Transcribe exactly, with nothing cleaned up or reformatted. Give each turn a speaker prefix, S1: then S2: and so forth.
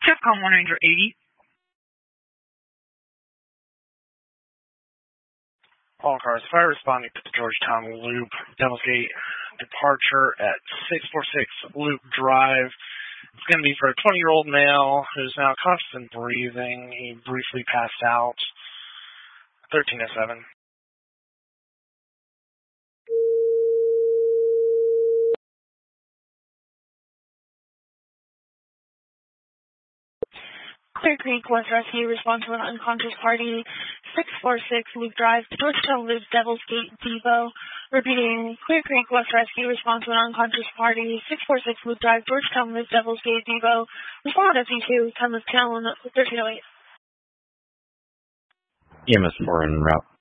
S1: Capcom one Ranger eighty. All cars, fire responding to the Georgetown Loop, Devil's Gate departure at six forty-six Loop Drive. It's going to be for a twenty-year-old male who's now conscious and breathing. He briefly passed out. thirteen oh seven.
S2: Clear Creek West Rescue, response to an unconscious party, six forty-six Loop Drive, Georgetown Loop, Devil's Gate Depot. Repeating, Clear Creek West Rescue, response to an unconscious party, six forty-six Loop Drive, Georgetown Loop, Devil's Gate Depot. Respond F D two, time of channel thirteen oh eight.
S3: E M S four en route.